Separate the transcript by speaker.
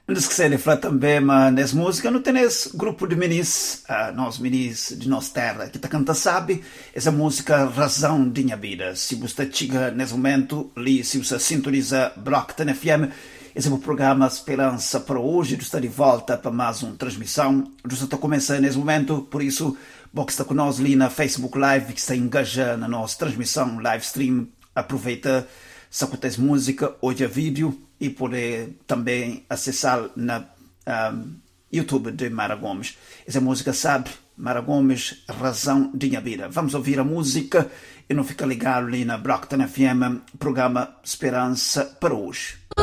Speaker 1: Antes que se falar também, mas nessa música não tem esse grupo de minis, nós minis de nossa terra, que tá canta sabe, essa música Razão de Minha Vida. Se você chega nesse momento, ali, se você sintoniza Brockton FM, esse é o programa Esperança para hoje, está de volta para mais uma transmissão. Você está começando nesse momento, por isso, você está conosco ali na Facebook Live, que está engajando na nossa transmissão, live stream, aproveita, se acontece música, hoje é vídeo, e poder também acessar na YouTube de Mara Gomes. Essa música sabe, Mara Gomes, Razão de Minha Vida. Vamos ouvir a música e não fica ligado ali na Brockton FM, programa Esperança para hoje.